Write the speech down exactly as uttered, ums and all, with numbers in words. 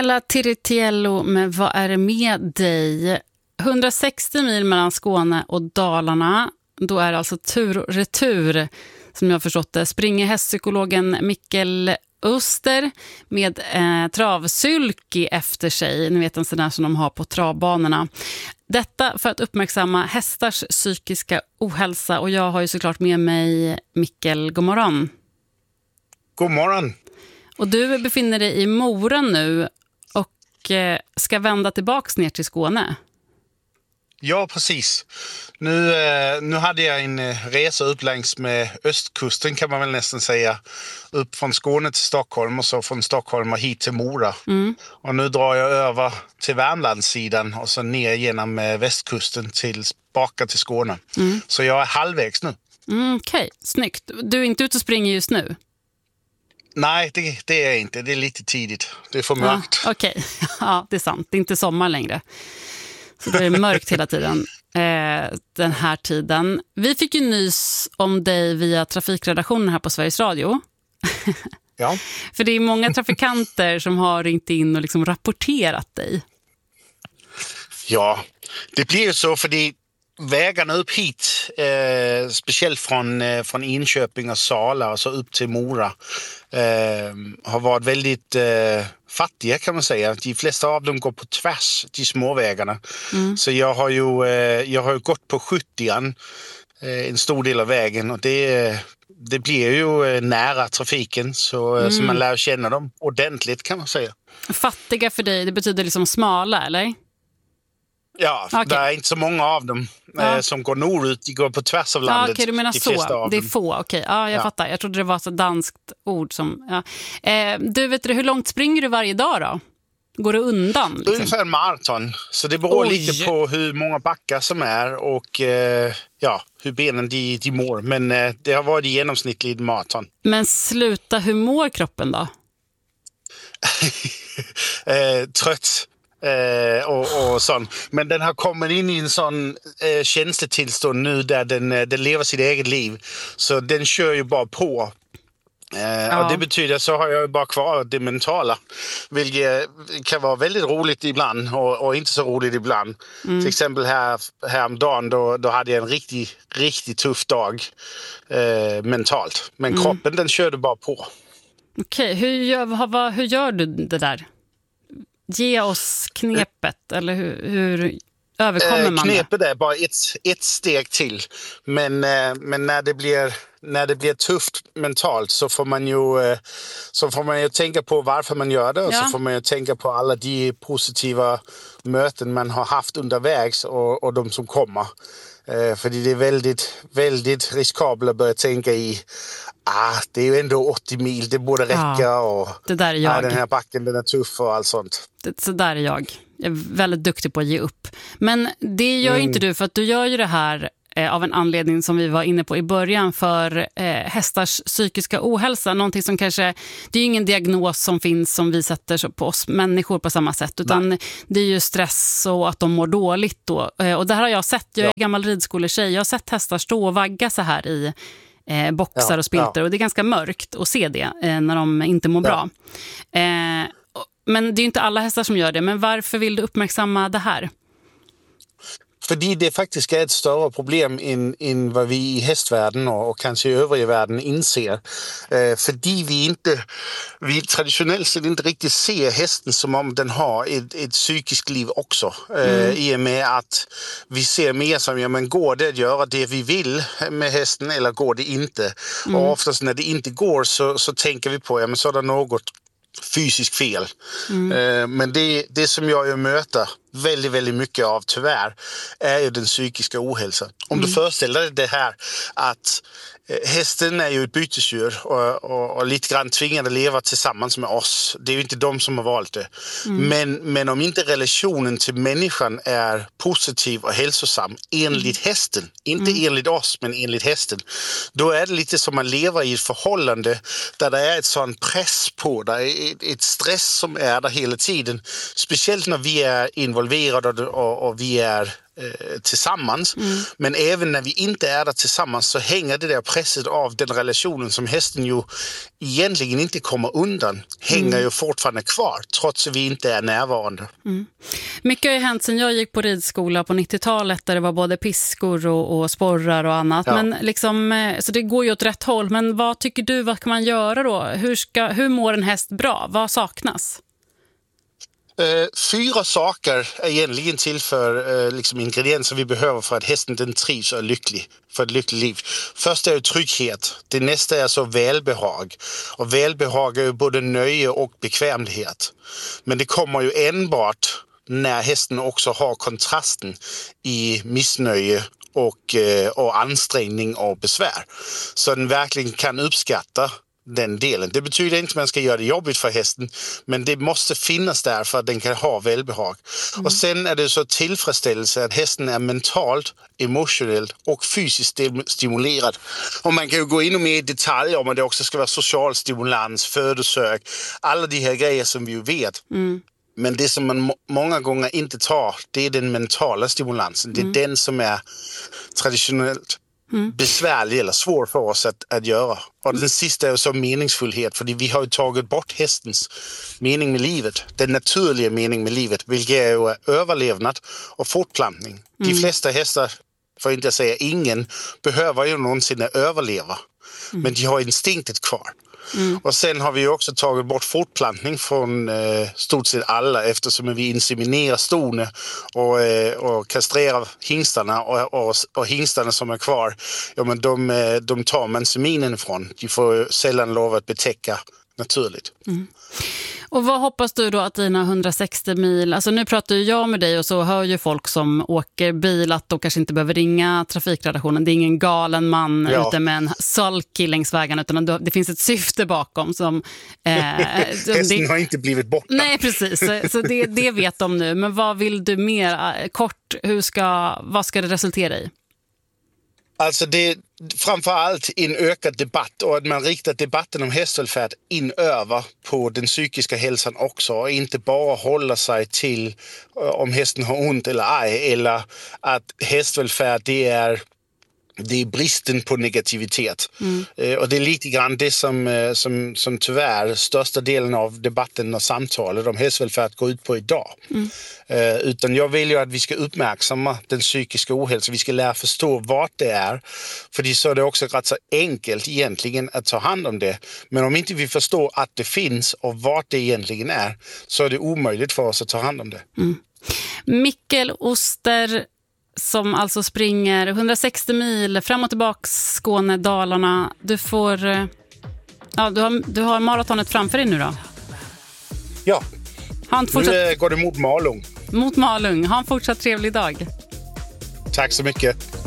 Ella Tiritiello med Vad är det med dig? hundrasextio mil mellan Skåne och Dalarna. Då är det alltså tur och retur, som jag har förstått det. Springer hästpsykologen Mikkel Öster med eh, travsylki efter sig. Ni vet en sån där som de har på travbanorna. Detta för att uppmärksamma hästars psykiska ohälsa. Och jag har ju såklart med mig Mikkel. God morgon. God morgon. Och du befinner dig i Mora nu och eh, ska vända tillbaks ner till Skåne. Ja, precis. Nu, eh, nu hade jag en eh, resa upp längs med östkusten kan man väl nästan säga. Upp från Skåne till Stockholm och så från Stockholm och hit till Mora. Mm. Och nu drar jag över till Värmlandssidan och så ner genom eh, västkusten tillbaka till Skåne. Mm. Så jag är halvvägs nu. Mm, Okej, okay. Snyggt. Du är inte ute och springer just nu? Nej, det, det är jag inte. Det är lite tidigt. Det är för mörkt. Ja, Okej, okay. Ja, det är sant. Det är inte sommar längre. Så det är mörkt hela tiden eh, den här tiden. Vi fick ju nys om dig via trafikredaktionen här på Sveriges Radio. Ja. För det är många trafikanter som har ringt in och liksom rapporterat dig. Ja, det blir ju så för det vägarna upp hit, eh, speciellt från, eh, från Enköping och Sala och så upp till Mora, eh, har varit väldigt eh, fattiga kan man säga. De flesta av dem går på tvärs, de små vägarna. Mm. Så jag har ju eh, jag har ju gått på sjuttioan eh, en stor del av vägen och det, det blir ju eh, nära trafiken så, mm. så man lär känna dem ordentligt kan man säga. Fattiga för dig, det betyder liksom smala, eller? Ja, okay. Det är inte så många av dem ja. eh, som går norrut. De går på tvärs av landet. Ja, okej, du menar så. Det är få, okej. Okay. Ja, jag ja. fattar. Jag trodde det var så danskt ord som... Ja. Eh, du, vet du, hur långt springer du varje dag då? Går du undan? Liksom? Ungefär en maraton. Så det beror Oj. lite på hur många backar som är och eh, ja, hur benen de, de mår. Men eh, det har varit genomsnittligt maraton. Men sluta, hur mår kroppen då? eh, trött. Eh, och, och sån. Men den har kommit in i en sån eh, känslotillstånd nu där den, den lever sitt eget liv. Så den kör ju bara på. Eh, ja. Och det betyder så har jag bara kvar det mentala. Vilket kan vara väldigt roligt ibland och, och inte så roligt ibland. Mm. Till exempel här, häromdagen då, då hade jag en riktigt, riktigt tuff dag eh, mentalt. Men mm. kroppen den körde bara på. Okej, okay. hur, gör, hur gör du det där? Ge oss knepet, eller hur, hur överkommer man det? Knepet är bara ett, ett steg till. Men, men när, det blir, när det blir tufft mentalt så får man ju, så får man ju tänka på varför man gör det. Och ja. så får man ju tänka på alla de positiva möten man har haft undervägs och, och de som kommer. För det är väldigt, väldigt riskabelt att börja tänka i ah, det är ju ändå åttio mil, det borde räcka ja, och det där är jag. Ah, den här backen den är tuff och allt sånt. Det, så där är jag. Jag är väldigt duktig på att ge upp. Men det gör mm. inte du, för att du gör ju det här eh, av en anledning som vi var inne på i början för eh, hästars psykiska ohälsa. Någonting som kanske, det är ju ingen diagnos som finns som vi sätter på oss människor på samma sätt, utan Nej. det är ju stress och att de mår dåligt då. Eh, och det här har jag sett, jag är ja. gammal ridskoletjej, jag har sett hästar stå och vagga så här i Eh, boxar ja, och spilter ja. och det är ganska mörkt att se det eh, när de inte mår ja. bra. Eh, men det är ju inte alla hästar som gör det, men varför vill du uppmärksamma det här? För det faktiskt är ett större problem än, än vad vi i hästvärlden och, och kanske i övriga världen inser. Eh, för vi inte, vi traditionellt sett inte riktigt ser hästen som om den har ett, ett psykiskt liv också. Eh, mm. I och med att vi ser mer som, ja men går det att göra det vi vill med hästen eller går det inte? Mm. Och oftast när det inte går så, så tänker vi på, ja men så är det något fysiskt fel. Mm. Eh, men det, det som jag ju möter väldigt, väldigt mycket av tyvärr är ju den psykiska ohälsan. Om mm. du föreställer dig det här att eh, hästen är ju ett bytesdjur och, och, och lite grann tvingade att leva tillsammans med oss. Det är ju inte de som har valt det. Mm. Men, men om inte relationen till människan är positiv och hälsosam enligt mm. hästen, inte mm. enligt oss men enligt hästen, då är det lite som man lever i ett förhållande där det är ett sån press på, där är ett, ett stress som är där hela tiden. Speciellt när vi är involverade och, och, och vi är eh, tillsammans. Mm. Men även när vi inte är där tillsammans så hänger det där presset av den relationen som hästen ju egentligen inte kommer undan. Hänger mm. ju fortfarande kvar trots att vi inte är närvarande. Mm. Mycket har ju hänt sedan jag gick på ridskola på nittiotalet där det var både piskor och, och sporrar och annat. Ja. Men liksom, så det går ju åt rätt håll. Men vad tycker du, vad kan man göra då? Hur, ska, hur mår en häst bra? Vad saknas? Uh, fyra saker är egentligen till för uh, liksom ingredienser vi behöver för att hästen den trivs och är lycklig för ett lyckligt liv. Först är ju trygghet. Det nästa är så välbehag. Och välbehag är ju både nöje och bekvämlighet. Men det kommer ju enbart när hästen också har kontrasten i missnöje och, uh, och ansträngning och besvär. Så den verkligen kan uppskatta den delen. Det betyder inte att man ska göra det jobbigt för hästen, men det måste finnas där för att den kan ha välbehag. Mm. Och sen är det så tillfredsställelse att hästen är mentalt, emotionellt och fysiskt stimulerad. Och man kan ju gå in och mer i detalj om att det också ska vara social stimulans, födosök, alla de här grejer som vi ju vet. Mm. Men det som man må- många gånger inte tar, det är den mentala stimulansen. Det är mm. den som är traditionellt Mm. besvärlig eller svår för oss att, att göra. Och den sista är så meningsfullhet, för vi har ju tagit bort hästens mening med livet, den naturliga mening med livet, vilket är ju överlevnad och fortplantning. Mm. De flesta hästar, för att inte säga ingen, behöver ju någonsin överleva. Mm. Men de har instinktet kvar. Mm. Och sen har vi ju också tagit bort fortplantning från eh, stort sett alla, eftersom vi inseminerar stone och, eh, och kastrerar hingstarna och, och, och hingstarna som är kvar, ja, men de, de tar man seminen ifrån. De får sällan lov att betäcka naturligt. Mm. Och vad hoppas du då att dina hundrasextio mil, alltså nu pratar ju jag med dig och så hör ju folk som åker bil att de kanske inte behöver ringa trafikredaktionen. Det är ingen galen man ja. ute med en sulky längs vägen, utan det finns ett syfte bakom som... Eh, Hästen har inte blivit borta. Nej, precis. Så, så det, det vet de nu. Men vad vill du mer? Kort, hur ska, vad ska det resultera i? Alltså det framförallt en ökad debatt och att man riktar debatten om hästvälfärd in över på den psykiska hälsan också och inte bara hålla sig till om hästen har ont eller ej, eller att hästvälfärd det är det är bristen på negativitet. Mm. Eh, och det är lite grann det som, eh, som, som tyvärr största delen av debatten och samtalet om hästvälfärd går ut på idag. Mm. Eh, utan jag vill ju att vi ska uppmärksamma den psykiska ohälsan. Vi ska lära förstå vad det är. För så är det också rätt så enkelt egentligen att ta hand om det. Men om inte vi förstår att det finns och vad det egentligen är, så är det omöjligt för oss att ta hand om det. Mm. Mikkel Oster, som alltså springer hundrasextio mil fram och tillbaka Skåne, Dalarna. Du får ja, du har, du har maratonet framför dig nu då. Ja. Han fortsatt... Nu går det mot Malung. Mot Malung. Ha en fortsatt trevlig dag. Tack så mycket.